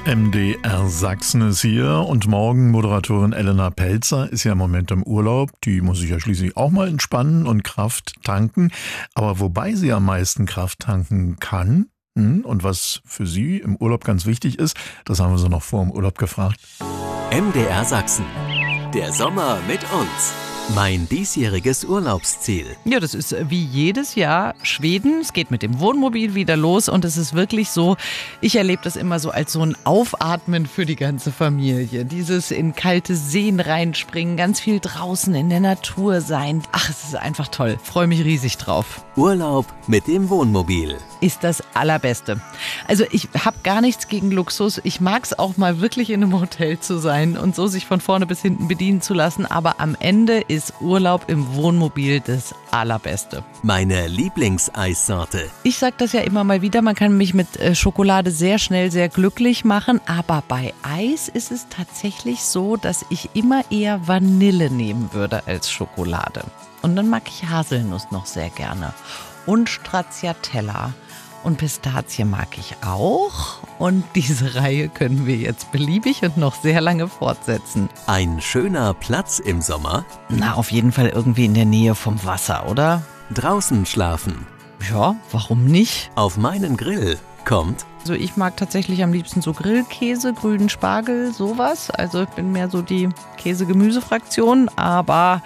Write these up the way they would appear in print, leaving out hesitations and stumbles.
MDR Sachsen ist hier und morgen Moderatorin Elena Pelzer ist ja im Moment im Urlaub. Die muss sich ja schließlich auch mal entspannen und Kraft tanken. Aber wobei sie am meisten Kraft tanken kann und was für sie im Urlaub ganz wichtig ist, das haben wir sie noch vor dem Urlaub gefragt. MDR Sachsen. Der Sommer mit uns. Mein diesjähriges Urlaubsziel. Ja, das ist wie jedes Jahr Schweden. Es geht mit dem Wohnmobil wieder los und es ist wirklich so, ich erlebe das immer so als so ein Aufatmen für die ganze Familie. Dieses in kalte Seen reinspringen, ganz viel draußen in der Natur sein. Ach, es ist einfach toll. Freue mich riesig drauf. Urlaub mit dem Wohnmobil. Ist das Allerbeste. Also ich habe gar nichts gegen Luxus. Ich mag es auch mal wirklich in einem Hotel zu sein und so sich von vorne bis hinten bedienen zu lassen. Aber am Ende ist Urlaub im Wohnmobil das Allerbeste. Meine Lieblingseissorte. Ich sage das ja immer mal wieder, man kann mich mit Schokolade sehr schnell sehr glücklich machen. Aber bei Eis ist es tatsächlich so, dass ich immer eher Vanille nehmen würde als Schokolade. Und dann mag ich Haselnuss noch sehr gerne. Und Stracciatella. Und Pistazie mag ich auch. Und diese Reihe können wir jetzt beliebig und noch sehr lange fortsetzen. Ein schöner Platz im Sommer. Na, auf jeden Fall irgendwie in der Nähe vom Wasser, oder? Draußen schlafen. Ja, warum nicht? Auf meinen Grill kommt. Also ich mag tatsächlich am liebsten so Grillkäse, grünen Spargel, sowas. Also ich bin mehr so die Käse-Gemüse-Fraktion, aber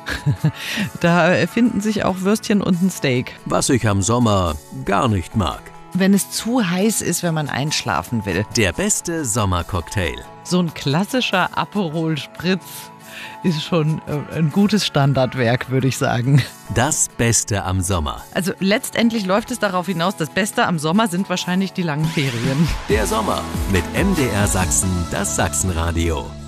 da finden sich auch Würstchen und ein Steak. Was ich am Sommer gar nicht mag. Wenn es zu heiß ist, wenn man einschlafen will. Der beste Sommercocktail. So ein klassischer Aperol Spritz ist schon ein gutes Standardwerk, würde ich sagen. Das Beste am Sommer. Also letztendlich läuft es darauf hinaus, das Beste am Sommer sind wahrscheinlich die langen Ferien. Der Sommer mit MDR Sachsen, das Sachsenradio.